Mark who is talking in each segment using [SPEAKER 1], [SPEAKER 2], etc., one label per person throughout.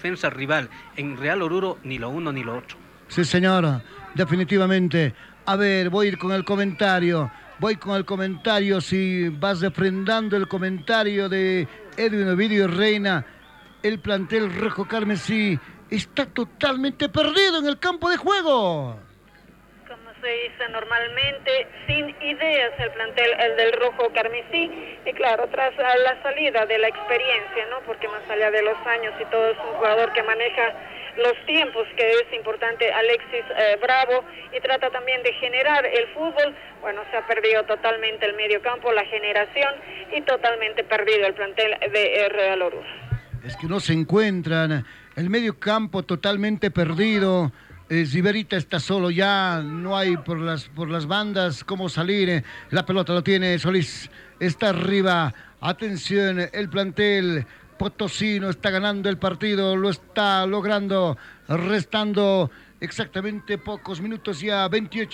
[SPEAKER 1] defensa rival. En Real Oruro ni lo uno ni lo otro.
[SPEAKER 2] Sí, señora, definitivamente. A ver, voy a ir con el comentario. Si vas refrendando el comentario de Edwin Ovidio Reina, el plantel rojo carmesí está totalmente perdido en el campo de juego.
[SPEAKER 3] Como se dice normalmente, sin ideas el plantel, el del rojo carmesí, y claro, tras la salida de la experiencia, ¿no? Porque más allá de los años y todo, es un jugador que maneja los tiempos, que es importante, Alexis Bravo, y trata también de generar el fútbol. Bueno, se ha perdido totalmente el medio campo, la generación, y totalmente perdido el plantel de Real Oruro.
[SPEAKER 2] Es que no se encuentran, el medio campo totalmente perdido. Ziberita está solo ya, no hay por las bandas cómo salir. La pelota lo tiene Solís, está arriba. Atención, el plantel potosino está ganando el partido, lo está logrando, restando exactamente pocos minutos ya,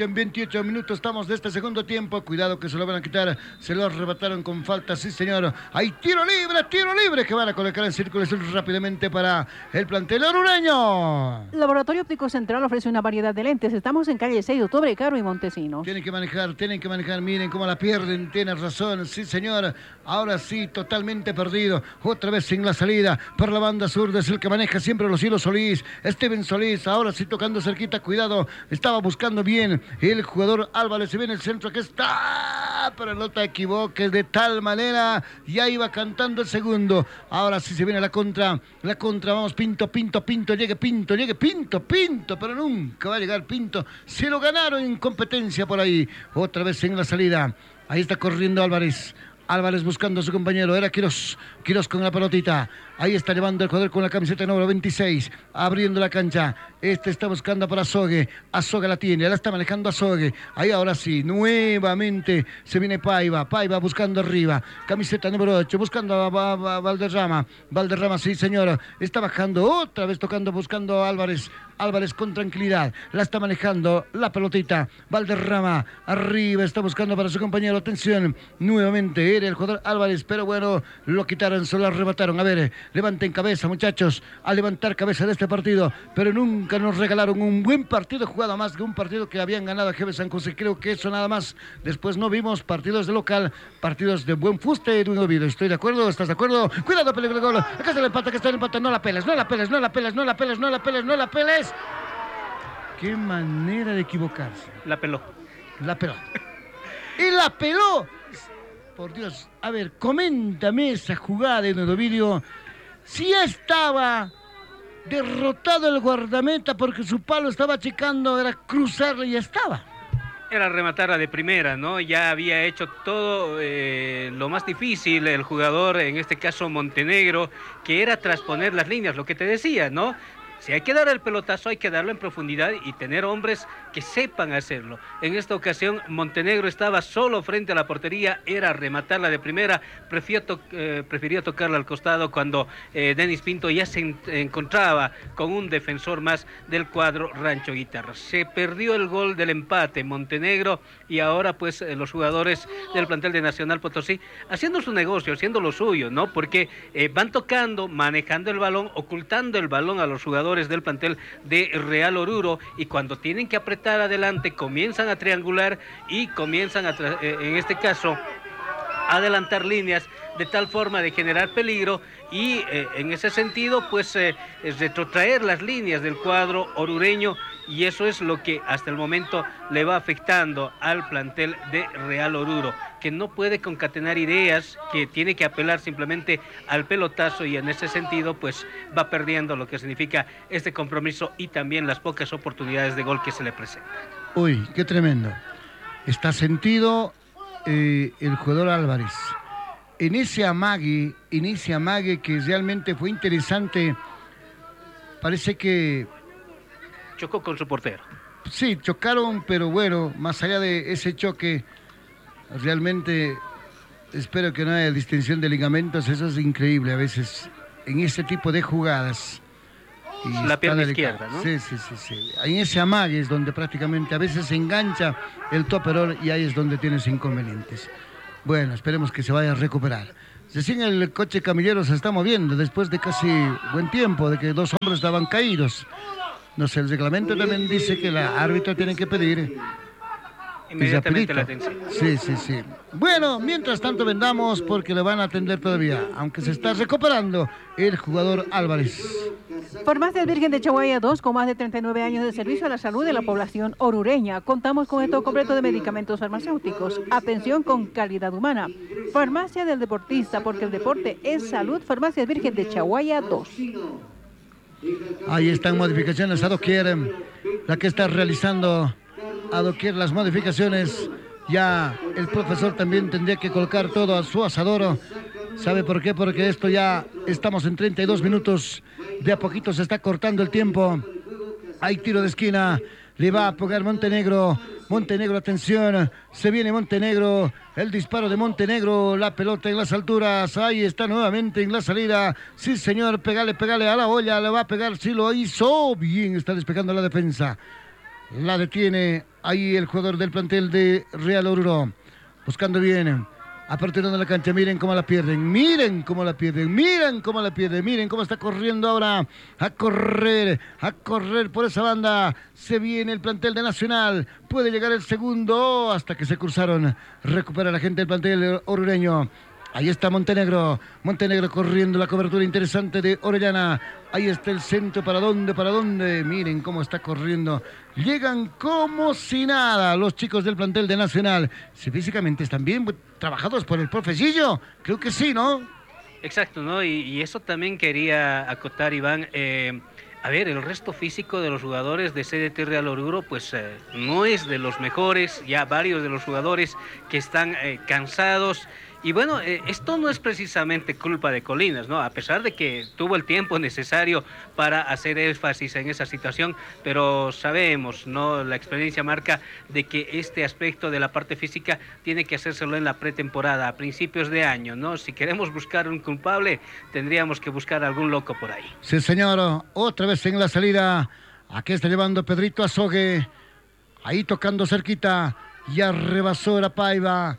[SPEAKER 2] 28 minutos estamos de este segundo tiempo. Cuidado que se lo van a quitar, se lo arrebataron con falta, sí señor. Hay tiro libre que van a colocar en círculo rápidamente para el plantel orureño.
[SPEAKER 4] Laboratorio Óptico Central ofrece una variedad de lentes. Estamos en calle 6 de Octubre, Caro y Montesinos.
[SPEAKER 2] Tienen que manejar, miren cómo la pierden, tienes razón, sí señor. Ahora sí, totalmente perdido, otra vez en la salida, por la banda sur es el que maneja siempre los hilos Solís, Steven Solís, ahora sí tocando cerquita, cuidado, estaba buscando bien el jugador Álvarez, se viene el centro que está, pero no te equivoques, de tal manera, ya iba cantando el segundo, ahora sí se viene la contra, vamos Pinto, llegue Pinto, pero nunca va a llegar Pinto, se lo ganaron en competencia por ahí, otra vez en la salida, ahí está corriendo Álvarez buscando a su compañero, era Quirós con la pelotita, ahí está llevando el jugador con la camiseta número 26, abriendo la cancha, está buscando para Azogue la tiene, la está manejando Azogue, ahí ahora sí, nuevamente se viene Paiva buscando arriba, camiseta número 8, buscando a Valderrama, sí señor, está bajando, otra vez tocando, buscando a Álvarez con tranquilidad, la está manejando la pelotita, Valderrama arriba, está buscando para su compañero, atención, nuevamente era el jugador Álvarez, pero bueno, lo quitaron, se lo arrebataron. A ver, levanten cabeza muchachos, a levantar cabeza de este partido, pero nunca nos regalaron un buen partido jugado, más que un partido que habían ganado a GB San José, creo que eso nada más. Después no vimos partidos de local, partidos de buen fuste, de un olvido. ¿Estoy de acuerdo? ¿Estás de acuerdo? Cuidado, peligro de gol, acá está el empate, no la peles. Qué manera de equivocarse.
[SPEAKER 1] La peló.
[SPEAKER 2] Y la peló. Por Dios, a ver, coméntame esa jugada de Ovidio. Si ya estaba derrotado el guardameta porque su palo estaba checando, era cruzarle y ya estaba.
[SPEAKER 1] Era rematarla de primera, ¿no? Ya había hecho todo lo más difícil el jugador, en este caso Montenegro, que era trasponer las líneas, lo que te decía, ¿no? Si hay que dar el pelotazo, hay que darlo en profundidad y tener hombres que sepan hacerlo. En esta ocasión, Montenegro estaba solo frente a la portería, era rematarla de primera, prefería tocarla al costado cuando Denis Pinto ya se encontraba con un defensor más del cuadro Rancho Guitarra. Se perdió el gol del empate Montenegro y ahora pues los jugadores del plantel de Nacional Potosí haciendo su negocio, haciendo lo suyo, ¿no? Porque van tocando, manejando el balón, ocultando el balón a los jugadores del plantel de Real Oruro, y cuando tienen que apretar adelante comienzan a triangular y comienzan en este caso adelantar líneas de tal forma de generar peligro y en ese sentido pues retrotraer las líneas del cuadro orureño, y eso es lo que hasta el momento le va afectando al plantel de Real Oruro, que no puede concatenar ideas, que tiene que apelar simplemente al pelotazo, y en ese sentido pues va perdiendo lo que significa este compromiso y también las pocas oportunidades de gol que se le presentan.
[SPEAKER 2] Uy, qué tremendo. Está sentido el jugador Álvarez. En ese amague que realmente fue interesante, parece que
[SPEAKER 1] chocó con su portero.
[SPEAKER 2] Sí, chocaron, pero bueno, más allá de ese choque, realmente espero que no haya distinción de ligamentos, eso es increíble a veces en ese tipo de jugadas.
[SPEAKER 1] Y la pierna izquierda, ¿no?
[SPEAKER 2] Sí. En ese amague es donde prácticamente a veces se engancha el toperol y ahí es donde tienes inconvenientes. Bueno, esperemos que se vaya a recuperar. Recién el coche camillero se está moviendo después de casi buen tiempo, de que dos hombres estaban caídos. No sé, el reglamento también dice que el árbitro tiene que pedir
[SPEAKER 1] inmediatamente la atención.
[SPEAKER 2] Sí. Bueno, mientras tanto vendamos porque le van a atender todavía, aunque se está recuperando el jugador Álvarez.
[SPEAKER 4] Farmacias Virgen de Chaguaya 2, con más de 39 años de servicio a la salud de la población orureña. Contamos con stock completo de medicamentos farmacéuticos. Atención con calidad humana. Farmacia del deportista, porque el deporte es salud. Farmacias Virgen de Chaguaya 2.
[SPEAKER 2] Ahí están modificaciones a doquier, la que está realizando a doquier las modificaciones. Ya el profesor también tendría que colocar todo a su asador. ¿Sabe por qué? Porque esto ya estamos en 32 minutos. De a poquito se está cortando el tiempo. Hay tiro de esquina. Le va a pegar Montenegro. Montenegro, atención. Se viene Montenegro. El disparo de Montenegro. La pelota en las alturas. Ahí está nuevamente en la salida. Sí, señor. Pegale a la olla. Le va a pegar. Sí, lo hizo. Bien, está despejando la defensa. La detiene ahí el jugador del plantel de Real Oruro. Buscando bien. Aperturando la cancha, miren cómo la pierden, miren cómo está corriendo ahora, a correr por esa banda. Se viene el plantel de Nacional, puede llegar el segundo, hasta que se cruzaron. Recupera la gente del plantel orureño. Ahí está Montenegro corriendo la cobertura interesante de Orellana. Ahí está el centro, ¿para dónde? Miren cómo está corriendo. Llegan como si nada los chicos del plantel de Nacional. Si físicamente están bien trabajados por el profecillo, creo que sí, ¿no?
[SPEAKER 1] Exacto, ¿no? Y eso también quería acotar, Iván. A ver, el resto físico de los jugadores de CDT Real Oruro, pues no es de los mejores. Ya varios de los jugadores que están cansados. Y bueno, esto no es precisamente culpa de Colinas, ¿no? A pesar de que tuvo el tiempo necesario para hacer énfasis en esa situación, pero sabemos, ¿no? La experiencia marca de que este aspecto de la parte física tiene que hacérselo en la pretemporada, a principios de año, ¿no? Si queremos buscar un culpable, tendríamos que buscar algún loco por ahí.
[SPEAKER 2] Sí, señor. Otra vez en la salida. Aquí está llevando Pedrito Azogue. Ahí tocando cerquita. Ya rebasó la Paiva.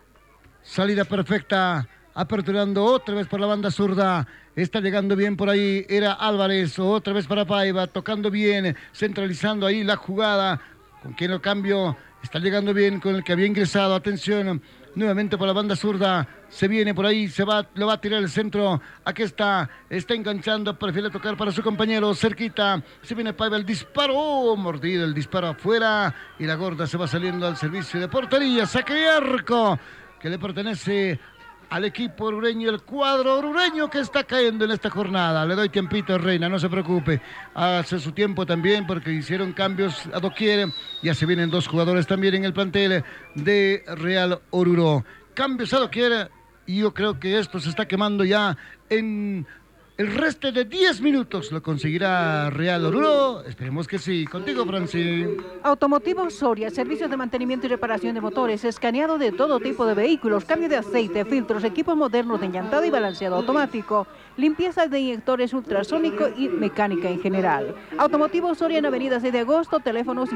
[SPEAKER 2] Salida perfecta, aperturando otra vez por la banda zurda. Está llegando bien por ahí, era Álvarez, otra vez para Paiva, tocando bien, centralizando ahí la jugada. ¿Con quién lo cambio? Está llegando bien con el que había ingresado. Atención, nuevamente por la banda zurda. Se viene por ahí, le va a tirar el centro. Aquí está enganchando, prefiere tocar para su compañero, cerquita. Se viene Paiva, el disparo, mordido el disparo afuera. Y la gorda se va saliendo al servicio de portería, saque de arco, que le pertenece al equipo orureño, el cuadro orureño que está cayendo en esta jornada. Le doy tiempito, Reina, no se preocupe. Hace su tiempo también porque hicieron cambios a doquier. Ya se vienen dos jugadores también en el plantel de Real Oruro. Cambios a doquier y yo creo que esto se está quemando ya en el resto de 10 minutos. ¿Lo conseguirá Real Oruro? Esperemos que sí. Contigo, Francis.
[SPEAKER 4] Automotivo Soria, servicios de mantenimiento y reparación de motores, escaneado de todo tipo de vehículos, cambio de aceite, filtros, equipos modernos de enllantado y balanceado automático, limpieza de inyectores ultrasónico y mecánica en general. Automotivo Soria en Avenida 6 de Agosto, teléfono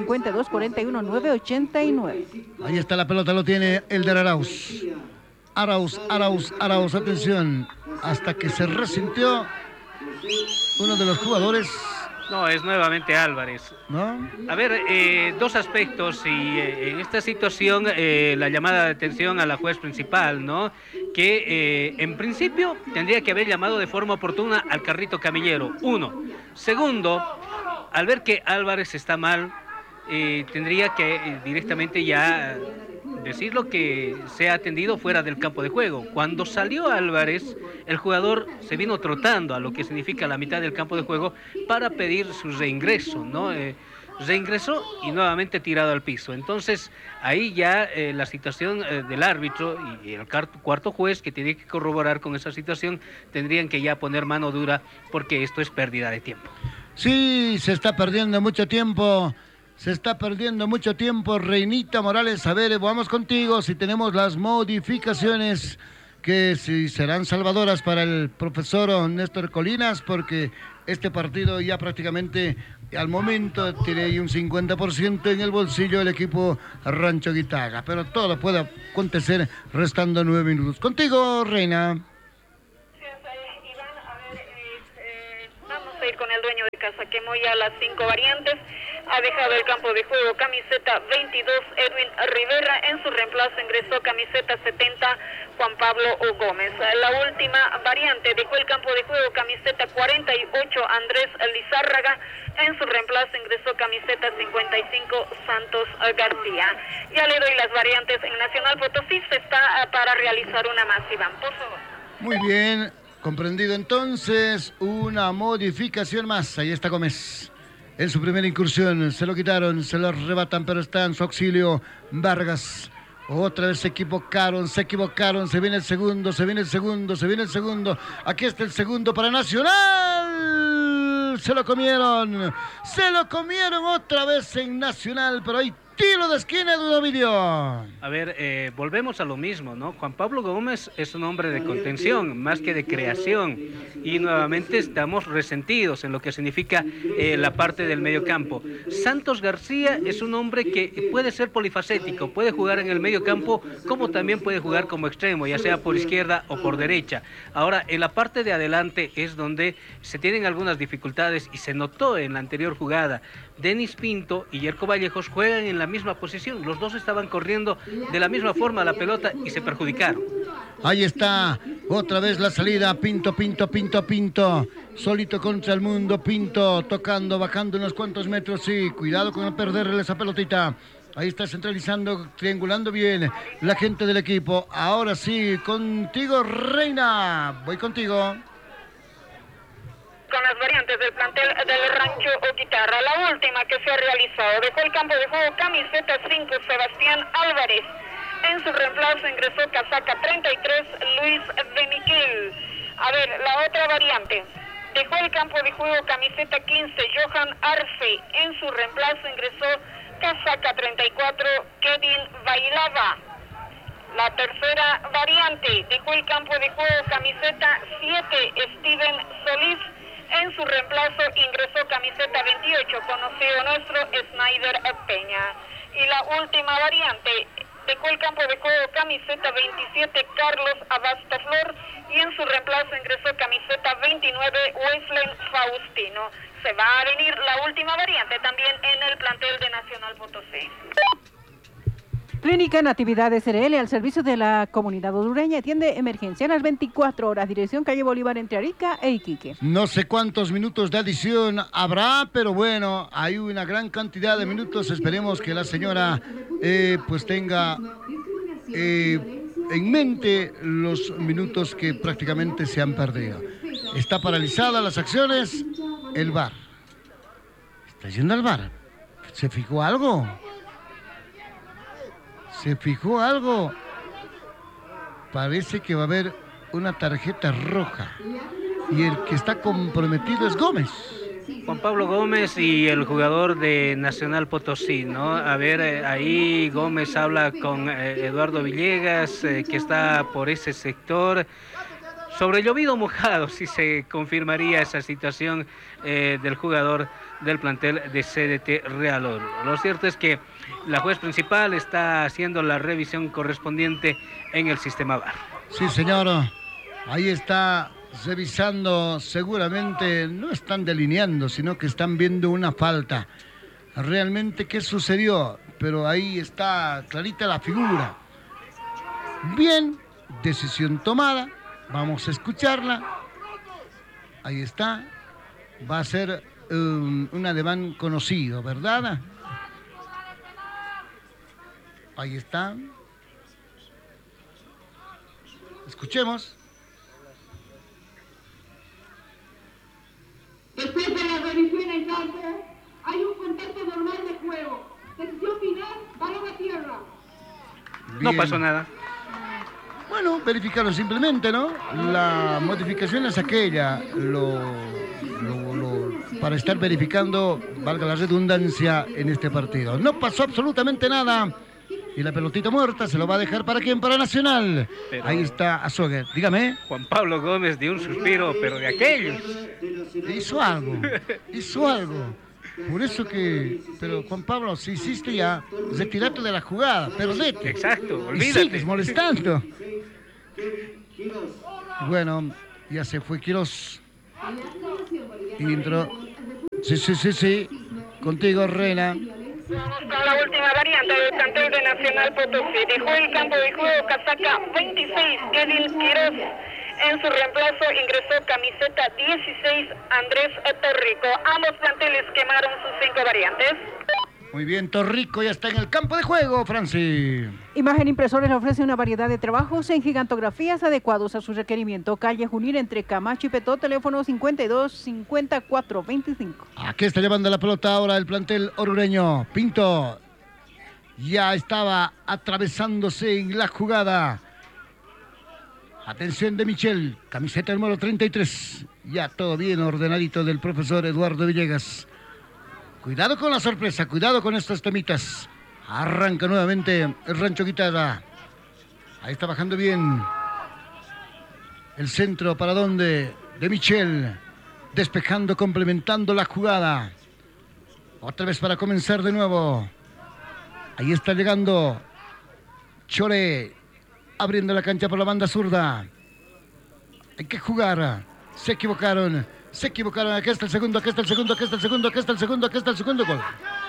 [SPEAKER 4] 5241-989.
[SPEAKER 2] Ahí está la pelota, lo tiene el de Arauz. Arauz, atención, hasta que se resintió uno de los jugadores.
[SPEAKER 1] No, es nuevamente Álvarez.
[SPEAKER 2] ¿No?
[SPEAKER 1] A ver, dos aspectos y en esta situación la llamada de atención a la juez principal, ¿no? Que en principio tendría que haber llamado de forma oportuna al carrito camillero, uno. Segundo, al ver que Álvarez está mal, tendría que directamente ya decirlo que sea atendido fuera del campo de juego. Cuando salió Álvarez, el jugador se vino trotando a lo que significa la mitad del campo de juego para pedir su reingreso, ¿no? Reingresó y nuevamente tirado al piso. Entonces, ahí ya la situación del árbitro y el cuarto juez, que tiene que corroborar con esa situación, tendrían que ya poner mano dura porque esto es pérdida de tiempo.
[SPEAKER 2] Sí, se está perdiendo mucho tiempo. Reinita Morales. A ver, vamos contigo si tenemos las modificaciones que si serán salvadoras para el profesor Néstor Colinas, porque este partido ya prácticamente al momento tiene ahí un 50% en el bolsillo del equipo Rancho Guitaga, pero todo puede acontecer restando 9 minutos. Contigo, Reina.
[SPEAKER 3] quemó ya las 5 variantes. Ha dejado el campo de juego camiseta 22 Edwin Rivera. En su reemplazo ingresó camiseta 70 Juan Pablo Gómez. La última variante dejó el campo de juego camiseta 48 Andrés Lizárraga. En su reemplazo ingresó camiseta 55 Santos García. Ya le doy las variantes. En Nacional Potosí se está para realizar una más, Iván, por favor.
[SPEAKER 2] Muy bien, comprendido entonces, una modificación más. Ahí está Gómez. En su primera incursión se lo quitaron, se lo arrebatan, pero está en su auxilio Vargas. Otra vez se equivocaron, se viene el segundo, se viene el segundo. Aquí está el segundo para Nacional. Se lo comieron otra vez en Nacional, pero hay tiro de esquina de Ovidio.
[SPEAKER 1] A ver, volvemos a lo mismo, ¿no? Juan Pablo Gómez es un hombre de contención, más que de creación. Y nuevamente estamos resentidos en lo que significa la parte del medio campo. Santos García es un hombre que puede ser polifacético, puede jugar en el medio campo, como también puede jugar como extremo, ya sea por izquierda o por derecha. Ahora, en la parte de adelante es donde se tienen algunas dificultades y se notó en la anterior jugada. Denis Pinto y Yerko Vallejos juegan en la misma posición. Los dos estaban corriendo de la misma forma la pelota y se perjudicaron.
[SPEAKER 2] Ahí está, otra vez la salida. Pinto. Solito contra el mundo. Pinto tocando, bajando unos cuantos metros. Sí, cuidado con no perderle esa pelotita. Ahí está centralizando, triangulando bien la gente del equipo. Ahora sí, contigo, Reina. Voy contigo.
[SPEAKER 3] Con las variantes del plantel del Rancho Oquitarra. La última que se ha realizado. Dejó el campo de juego camiseta 5 Sebastián Álvarez. En su reemplazo ingresó casaca 33 Luis de Miquel. A ver, la otra variante. Dejó el campo de juego camiseta 15 Johan Arce. En su reemplazo ingresó casaca 34 Kevin Bailaba. La tercera variante. Dejó el campo de juego camiseta 7 Steven Solís. En su reemplazo ingresó camiseta 28, conocido nuestro Snyder Peña. Y la última variante, dejó el campo de juego camiseta 27 Carlos Abastaflor y en su reemplazo ingresó camiseta 29 Wesley Faustino. Se va a venir la última variante también en el plantel de Nacional Potosí.
[SPEAKER 4] Clínica Natividad SRL al servicio de la comunidad hondureña, atiende emergencia en las 24 horas, dirección calle Bolívar entre Arica e Iquique.
[SPEAKER 2] No sé cuántos minutos de adición habrá, pero bueno, hay una gran cantidad de minutos. Esperemos que la señora pues tenga en mente los minutos que prácticamente se han perdido. Está paralizada las acciones, el VAR. Está yendo al VAR. ¿Se fijó algo? Parece que va a haber una tarjeta roja. Y el que está comprometido es Gómez.
[SPEAKER 1] Juan Pablo Gómez y el jugador de Nacional Potosí, ¿no? A ver, ahí Gómez habla con Eduardo Villegas, que está por ese sector. Sobre llovido mojado, si se confirmaría esa situación del jugador del plantel de CDT Real Oro. Lo cierto es que la juez principal está haciendo la revisión correspondiente en el sistema VAR.
[SPEAKER 2] Sí, señor. Ahí está revisando, seguramente no están delineando, sino que están viendo una falta. Realmente, ¿qué sucedió? Pero ahí está clarita la figura. Bien, decisión tomada. Vamos a escucharla. Ahí está. Va a ser un ademán conocido, ¿verdad? Ahí está. Escuchemos.
[SPEAKER 5] Después de la revisión en campo, hay un contacto normal de juego. Decisión final, balón a tierra.
[SPEAKER 2] Bien.
[SPEAKER 1] No pasó nada.
[SPEAKER 2] Bueno, verificarlo simplemente, ¿no? La modificación es aquella, para estar verificando, valga la redundancia, en este partido. No pasó absolutamente nada. Y la pelotita muerta se lo va a dejar ¿para quién? Para Nacional. Pero ahí está Azoguer. Dígame.
[SPEAKER 1] Juan Pablo Gómez dio un suspiro, pero de aquellos.
[SPEAKER 2] Hizo algo. Por eso que... Pero Juan Pablo, si hiciste ya, retirate de la jugada, perdete.
[SPEAKER 1] Exacto, olvídate.
[SPEAKER 2] Y sigues molestando. Bueno, ya se fue Quirós. Y entró Sí. Contigo, Reina.
[SPEAKER 3] Vamos con la última variante del plantel de Nacional Potosí. Dejó el campo de juego casaca 26, Kevin Quiroz. En su reemplazo ingresó camiseta 16, Andrés Torrico. Ambos planteles quemaron sus 5 variantes.
[SPEAKER 2] Muy bien, Torrico ya está en el campo de juego, Franci.
[SPEAKER 4] Imagen Impresores le ofrece una variedad de trabajos en gigantografías adecuados a su requerimiento. Calle Junín entre Camacho y Petó, teléfono 52 54 25.
[SPEAKER 2] Aquí está llevando la pelota ahora el plantel orureño. Pinto ya estaba atravesándose en la jugada. Atención de Michel, camiseta número 33. Ya todo bien ordenadito del profesor Eduardo Villegas. Cuidado con la sorpresa, cuidado con estos temitas. Arranca nuevamente el Rancho Guitarra. Ahí está bajando bien. El centro, ¿para dónde? De Michel. Despejando, complementando la jugada. Otra vez para comenzar de nuevo. Ahí está llegando Chore. Abriendo la cancha por la banda zurda. Hay que jugar. Se equivocaron. Aquí está el segundo gol.